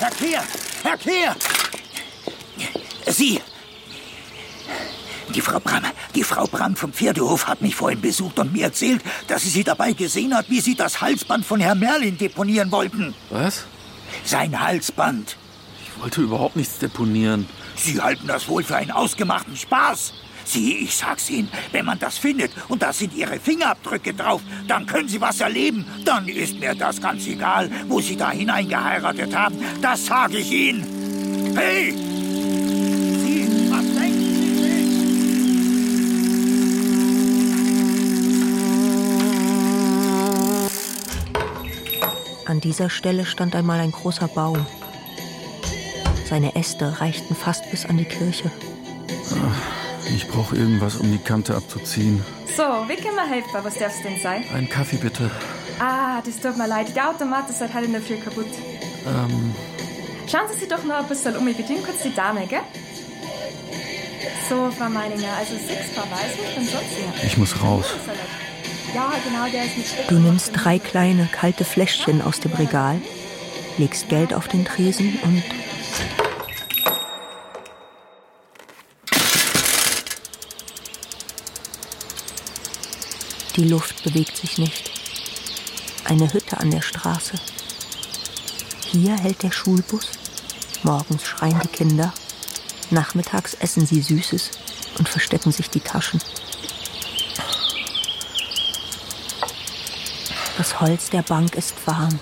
Herr Kehr! Sie! Die Frau Bramm vom Pferdehof hat mich vorhin besucht und mir erzählt, dass sie dabei gesehen hat, wie Sie das Halsband von Herrn Merlin deponieren wollten. Was? Sein Halsband. Ich wollte überhaupt nichts deponieren. Sie halten das wohl für einen ausgemachten Spaß. Ich sag's Ihnen, wenn man das findet und da sind Ihre Fingerabdrücke drauf, dann können Sie was erleben. Dann ist mir das ganz egal, wo Sie da hineingeheiratet haben. Das sage ich Ihnen. Hey! Sie, was denken Sie sich? An dieser Stelle stand einmal ein großer Baum. Seine Äste reichten fast bis an die Kirche. Ich brauche irgendwas, um die Kante abzuziehen. So, wie kann man helfen? Was darf es denn sein? Einen Kaffee, bitte. Das tut mir leid. Der Automat ist halt in der Früh kaputt. Schauen Sie sich doch noch ein bisschen um. Ich bediene kurz die Dame, gell? So, Frau Meininger, also 6 Paar Weißwurst und sonst ja. Ich muss raus. Ja, genau, der ist mit Speck. Du nimmst 3 kleine, kalte Fläschchen aus dem Regal, legst Geld auf den Tresen und... Die Luft bewegt sich nicht. Eine Hütte an der Straße. Hier hält der Schulbus. Morgens schreien die Kinder. Nachmittags essen sie Süßes und verstecken sich die Taschen. Das Holz der Bank ist warm.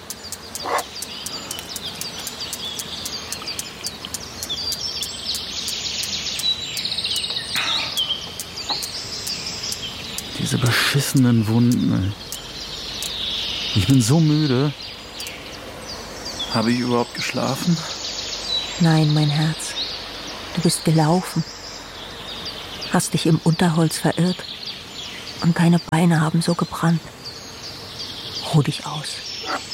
Diese beschissenen Wunden. Ich bin so müde. Habe ich überhaupt geschlafen? Nein, mein Herz. Du bist gelaufen. Hast dich im Unterholz verirrt. Und deine Beine haben so gebrannt. Ruh dich aus.